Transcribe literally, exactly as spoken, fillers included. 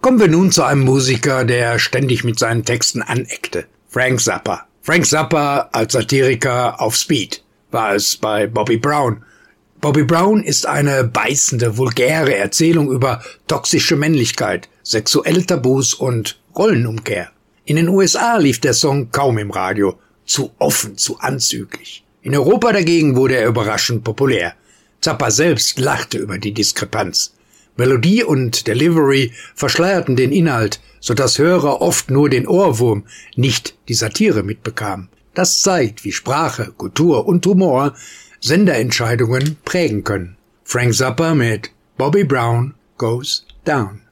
Kommen wir nun zu einem Musiker, der ständig mit seinen Texten aneckte. Frank Zappa. Frank Zappa als Satiriker auf Speed war es bei Bobby Brown. Bobby Brown ist eine beißende, vulgäre Erzählung über toxische Männlichkeit, sexuelle Tabus und Rollenumkehr. In den U S A lief der Song kaum im Radio. Zu offen, zu anzüglich. In Europa dagegen wurde er überraschend populär. Zappa selbst lachte über die Diskrepanz. Melodie und Delivery verschleierten den Inhalt, sodass Hörer oft nur den Ohrwurm, nicht die Satire mitbekamen. Das zeigt, wie Sprache, Kultur und Humor Senderentscheidungen prägen können. Frank Zappa mit Bobby Brown Goes Down.